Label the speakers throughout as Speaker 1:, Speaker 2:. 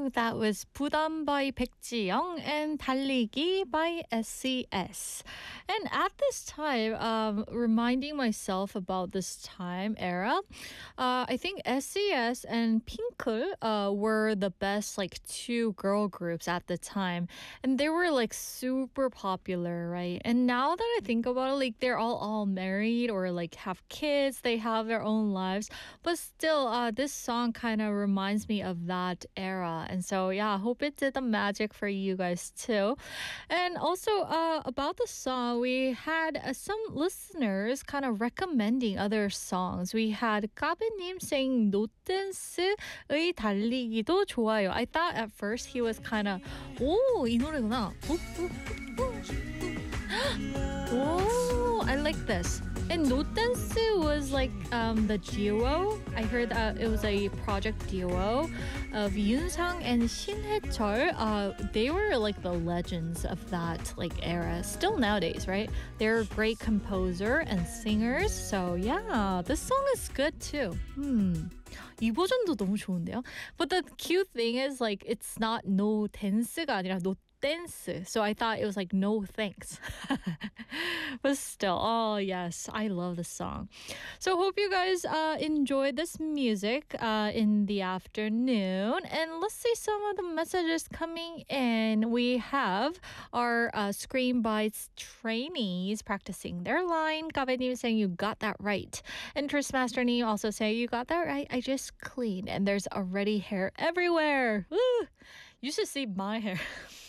Speaker 1: That was 부담 by 백지영 and 달리기 by SES. And at this time, reminding myself about this time era, I think SES and Pinkle were the best like two girl groups at the time. And they were like super popular, right? And now that I think about it, like they're all married or like have kids, they have their own lives. But still, this song kind of reminds me of that era. And so, yeah, I hope it did the magic for you guys too. And also, about the song, we had some listeners kind of recommending other songs. We had 까베님 saying 노댄스의 달리기도 좋아요. I thought at first he was kind of, 오, 이 노래구나. Oh, I like this. And 노댄스 was like the duo. I heard that it was a project duo of Yoonsang and 신해철. They were like the legends of that like era. Still nowadays, right? They're a great composer and singers. So yeah, this song is good too. 이 버전도 너무 좋은데요? But the cute thing is like it's not no dance가 아니라 no dance. So I thought it was like no thanks. But still, oh yes, I love this song. So hope you guys enjoyed this music in the afternoon. And let's see some of the messages coming in. We have our Scream Bites trainees practicing their line. Gabe님 saying you got that right. And Tristmaster Nee also saying you got that right. I just cleaned and there's already hair everywhere. Woo! You should see my hair.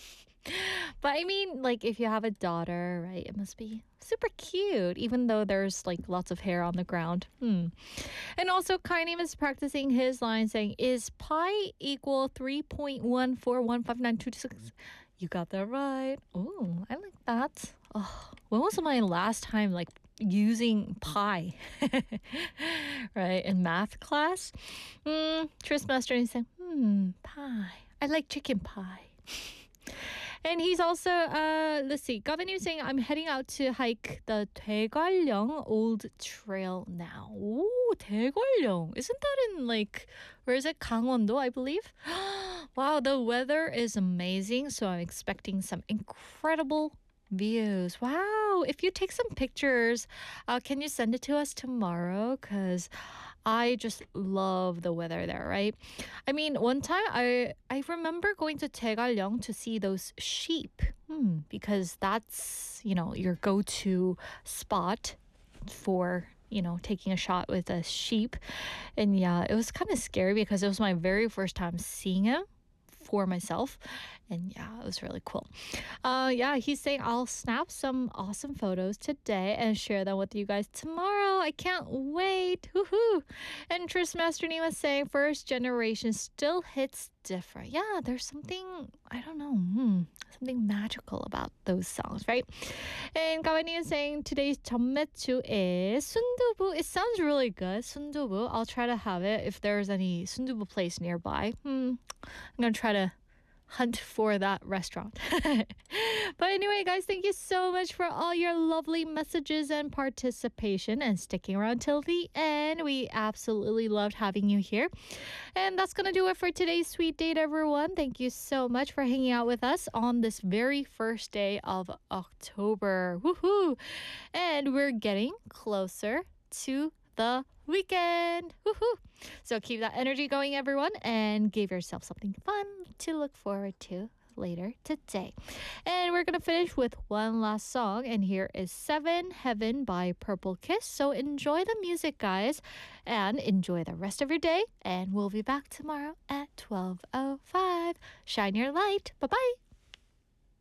Speaker 1: But I mean, like, if you have a daughter, right, it must be super cute, even though there's, like, lots of hair on the ground. And also, Kainim is practicing his line saying, is pi equal 3.1415926? You got that right. Oh, I like that. Oh, when was my last time, like, using pi, right, in math class? Tristmaster is saying, pie. I like chicken pie. And he's also, let's see, Gavin saying, I'm heading out to hike the 대관령 Old Trail now. Ooh, 대관령. Isn't that in like, where is it? 강원도, I believe. Wow, the weather is amazing. So I'm expecting some incredible views. Wow. If you take some pictures, can you send it to us tomorrow? Because I just love the weather there, right? I mean, one time I remember going to Taegalyeong to see those sheep because that's, you know, your go-to spot for, you know, taking a shot with a sheep. And yeah, it was kind of scary because it was my very first time seeing him for myself. And yeah, it was really cool. Yeah, he's saying I'll snap some awesome photos today and share them with you guys tomorrow. I can't wait. Woohoo! And Tristmaster Nee was saying first generation still hits different. Yeah, there's something, I don't know, something magical about those songs, right? And Gawani is saying today's 전매추 is 순두부. It sounds really good, 순두부. I'll try to have it if there's any 순두부 place nearby. I'm going to try to hunt for that restaurant. But anyway, guys, thank you so much for all your lovely messages and participation and sticking around till the end. We absolutely loved having you here. And that's going to do it for today's Sweet Date, everyone. Thank you so much for hanging out with us on this very first day of October. Woohoo! And we're getting closer to the weekend. Woohoo! So keep that energy going, everyone, and give yourself something fun to look forward to later today. And we're going to finish with one last song, and here is Seven Heaven by Purple Kiss. So enjoy the music, guys, and enjoy the rest of your day, and we'll be back tomorrow at 12:05. Shine your light. Bye-bye.